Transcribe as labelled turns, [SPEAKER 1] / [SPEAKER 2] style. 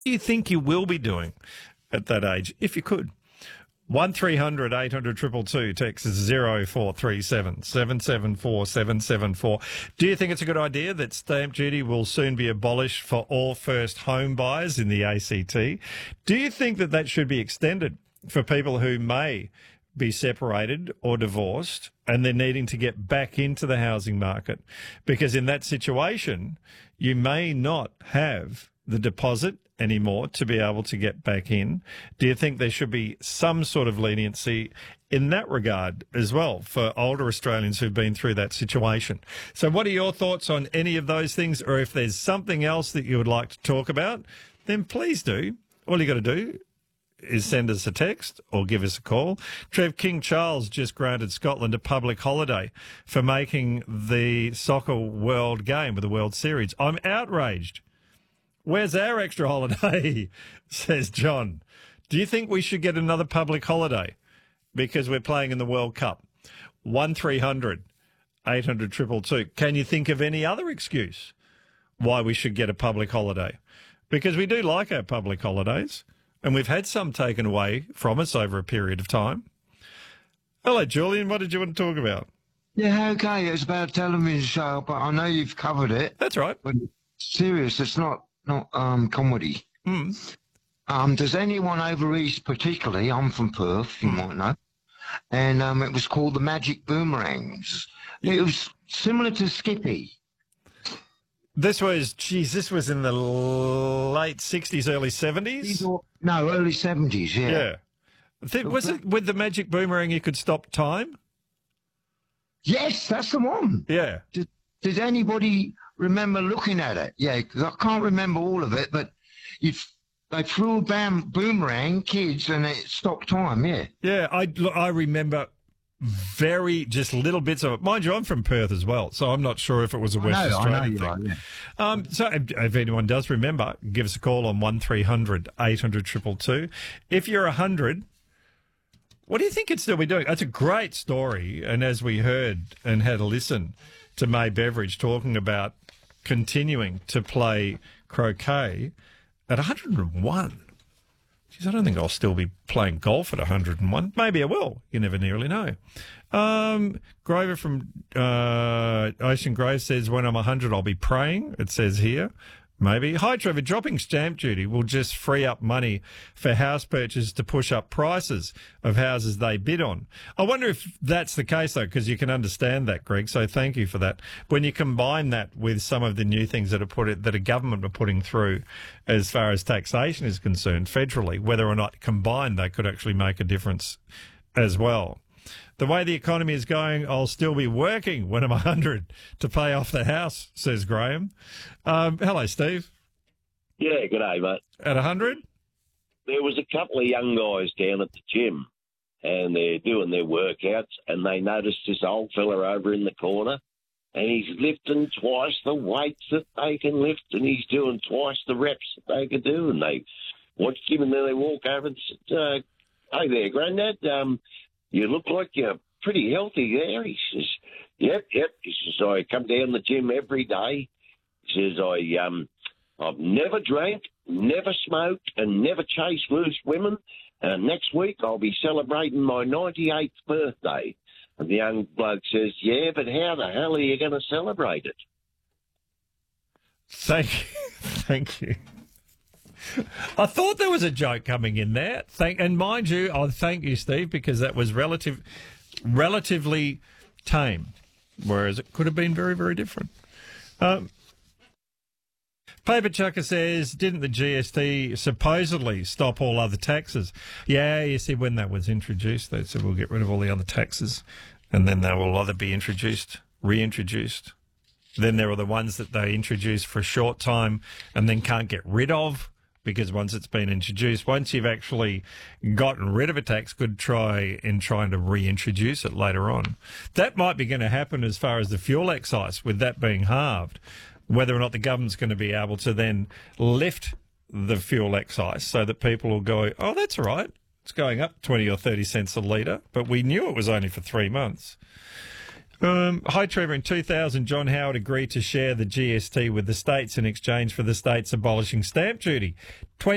[SPEAKER 1] do you think you will be doing at that age, if you could? 1300 800 222, text is 0437 774 774. Do you think it's a good idea that stamp duty will soon be abolished for all first home buyers in the ACT? Do you think that that should be extended for people who may be separated or divorced and they're needing to get back into the housing market? Because in that situation, you may not have the deposit anymore to be able to get back in. Do you think there should be some sort of leniency in that regard as well for older Australians who've been through that situation? So what are your thoughts on any of those things? Or if there's something else that you would like to talk about, then please do. All you got to do is send us a text or give us a call. Trev, King Charles just granted Scotland a public holiday for making the soccer world game with the World Series. I'm outraged. Where's our extra holiday? Says John. Do you think we should get another public holiday because we're playing in the World Cup? 1300 800 222. Can you think of any other excuse why we should get a public holiday? Because we do like our public holidays, and we've had some taken away from us over a period of time. Hello, Julian. What did you want to talk about?
[SPEAKER 2] Yeah, okay. It's about a television show, but I know you've covered it.
[SPEAKER 1] That's right.
[SPEAKER 2] But it's serious. It's not comedy. Does anyone over east, particularly, I'm from Perth, you might know, and it was called the Magic Boomerangs. It was similar to Skippy.
[SPEAKER 1] This was in the late 60s, early 70s?
[SPEAKER 2] No, early 70s, yeah.
[SPEAKER 1] Was it with the magic boomerang you could stop time?
[SPEAKER 2] Yes, that's the one.
[SPEAKER 1] Yeah.
[SPEAKER 2] Did anybody remember looking at it? Yeah, 'cause I can't remember all of it, but they threw a boomerang, kids, and it stopped time, yeah.
[SPEAKER 1] Yeah, I remember just little bits of it. Mind you, I'm from Perth as well, so I'm not sure if it was a West Australian thing.
[SPEAKER 2] I know you are, yeah.
[SPEAKER 1] So if anyone does remember, give us a call on 1300 800 222. If you're 100, what do you think it'd still be doing? That's a great story, and as we heard and had a listen to May Beveridge talking about continuing to play croquet at 101. Jeez, I don't think I'll still be playing golf at 101. Maybe I will. You never nearly know. Grover from Ocean Grove says, when I'm 100, I'll be praying. It says here. Maybe. Hi, Trevor. Dropping stamp duty will just free up money for house purchases to push up prices of houses they bid on. I wonder if that's the case, though, because you can understand that, Greg, so thank you for that. When you combine that with some of the new things that a government are putting through as far as taxation is concerned federally, whether or not combined they could actually make a difference as well. The way the economy is going, I'll still be working when I'm 100 to pay off the house, says Graham. Hello, Steve.
[SPEAKER 3] Yeah, good day, mate.
[SPEAKER 1] At 100?
[SPEAKER 3] There was a couple of young guys down at the gym, and they're doing their workouts, and they noticed this old fella over in the corner, and he's lifting twice the weights that they can lift, and he's doing twice the reps that they can do, and they watched him, and then they walk over and said, hey there, Grandad, you look like you're pretty healthy there. He says, yep. He says, I come down the gym every day. He says, I've never drank, never smoked, and never chased loose women. And next week I'll be celebrating my 98th birthday. And the young bloke says, yeah, but how the hell are you going to celebrate it?
[SPEAKER 1] Thank you. I thought there was a joke coming in there. And mind you, I thank you, Steve, because that was relatively tame, whereas it could have been very, very different. Paper Chucker says, didn't the GST supposedly stop all other taxes? Yeah, you see, when that was introduced, they said we'll get rid of all the other taxes, and then they will either be reintroduced. Then there are the ones that they introduce for a short time and then can't get rid of. Because once it's been introduced, once you've actually gotten rid of a tax, could trying to reintroduce it later on. That might be going to happen as far as the fuel excise, with that being halved, whether or not the government's going to be able to then lift the fuel excise so that people will go, oh, that's all right, it's going up 20 or 30 cents a litre, but we knew it was only for 3 months. Hi, Trevor. In 2000, John Howard agreed to share the GST with the states in exchange for the states abolishing stamp duty.